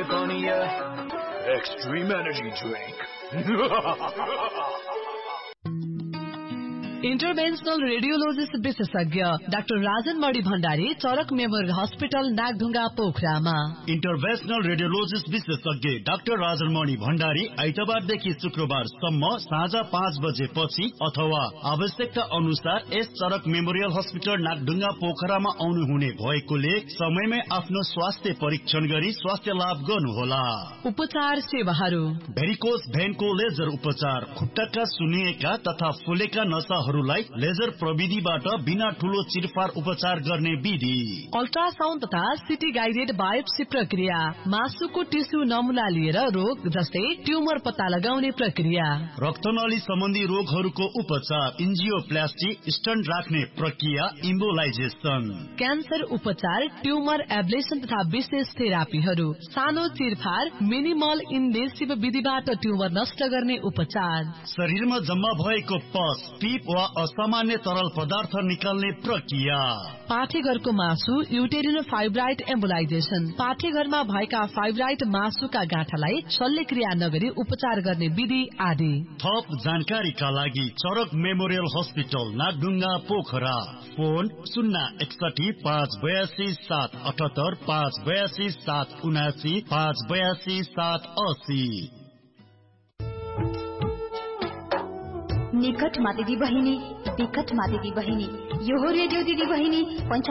Patagonia Extreme Energy Drink. इन्टरभेन्सनल radiologist विशेषज्ञ doctor Rajan मणि भण्डारी चरक memorial hospital Nagdhunga पोखरामा। इन्टरभेन्सनल radiologist विशेषज्ञ डाक्टर राजन मणि भण्डारी आइतबारदेखि शुक्रबारसम्म साँझ 5 बजेपछि अथवा आवश्यकता अनुसार यस चरक मेमोरियल हस्पिटल नागढुङ्गा पोखरामा आउनुहुने भएकोले समयमै आफ्नो स्वास्थ्य परीक्षण गरी स्वास्थ्य लाभ गर्नुहोला। उपचार सेवाहरू भेरिकोस भेनको लेजर उपचार, खुट्टाका सुन्निएका तथा फुलेका नसाहरूलाई लेजर प्रविधिबाट बिना ठूलो चिरफार उपचार गर्ने विधि, अल्ट्रासाउन्ड तथा सिटी गाइडेड बायोप्सी प्रक्रिया, मासुको टिस्यु नमुना लिएर रोग जस्तै ट्युमर पत्ता लगाउने प्रक्रिया, रक्तनली सम्बन्धी रोगहरूको उपचार, एन्जियोप्लास्टी, स्टन्ट राख्ने प्रक्रिया, इम्बोलाइजेसन, क्यान्सर उपचार, ट्युमर एब्लेसन तथा विशेष थेरापीहरू, सानो चिरफार मिनिमल इन्भेसिभ विधिबाट ट्युमर नष्ट गर्ने उपचार, शरीरमा जम्मा भएको पस, पिप वा असामान्य तरल पदार्थ निकाल्ने प्रक्रिया, पाठेघरको मासु, युटेरिनो फाइब्राइड एम्बोलाइजेसन, पाठेघरमा भएका फाइब्राइड मासुका गाँठालाई शल्यक्रिया नगरी उपचार गर्ने विधि आदि। थप जानकारीका लागि चरक memorial hospital Nagdhunga Pokhara, phone 061 582 778 582 779 582 780। निकटमा दिदी बहिनी, विकटमा दिदी बहिनी, यो हो रेडियो दिदी बहिनी